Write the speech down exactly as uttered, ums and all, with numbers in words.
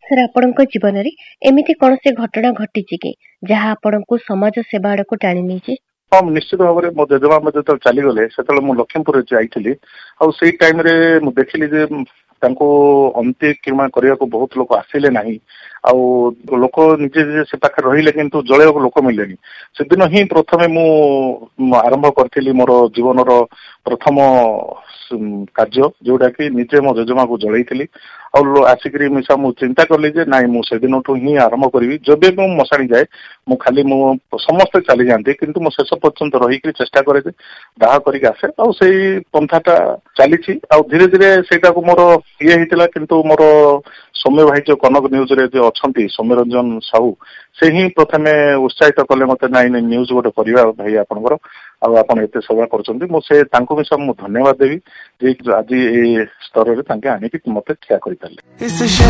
Sir आपणଙ୍କ जीवन रे एमिति कोनसे घटना घटिछि कि जहा आपणଙ୍କୁ समाज सेवा आडको टाणी नेछि? हाँ निश्चित भाव में मो जेजेमा मो जो चलीगले से लखीमपुर जाइली आ से टाइम रे मु देखिली जे तांको अंत्यक्रिया करने को बहुत लोग आसिले नहीं आउ लोक निजे निजे से पाखे रहिले किंतु जलैया लोक मिले से दिन ही प्रथमे मु आरंभ करथिली मोर जीवन रो प्रथम कार्य जोटा कि निजे मो जेजेमा को जलैथिली आउ आसिकरी मिसा मु चिंता करली जे नाइ मु से दिन ही आरंभ करी जबे मु मसाणी जाए मु खाली मु समस्त चली जाते किंतु मु शेष पर्यंत रही चेष्टा करे दाह करके आसे आ से पंथाटा चली धीरे धीरे सेटा को मोर ये होता किंतु मोर सौम्य भाई जो कनक न्यूज रे जो अच्छा सौम्यरंजन साहू से ही प्रथमे उत्साहित कले मत नाइ न्यूज गोटे करवा भाई आपंकर आपन एते सेवा करछन्ती मो से तांको मिसा मु धन्यवाद देवी जे आज ए स्तर रे तांके आनी कि मते ठिया करि पाले।